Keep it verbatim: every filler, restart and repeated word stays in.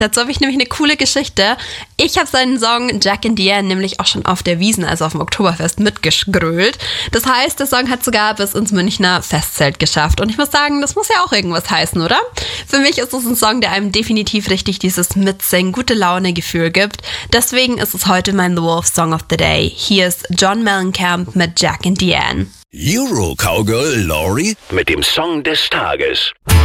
Dazu habe ich nämlich eine coole Geschichte. Ich habe seinen Song Jack and Diane nämlich auch schon auf der Wiesn, also auf dem Oktoberfest, mitgegrölt. Das heißt, der Song hat sogar bis ins Münchner Festzelt geschafft. Und ich muss sagen, das muss ja auch irgendwas heißen, oder? Für mich ist es ein Song, der einem definitiv richtig dieses Mitsingen, gute Laune-Gefühl gibt. Deswegen ist es heute mein The Wolf Song of the Day. Hier ist John Mellencamp mit Jack and Diane. Euro Cowgirl Laurie mit dem Song des Tages.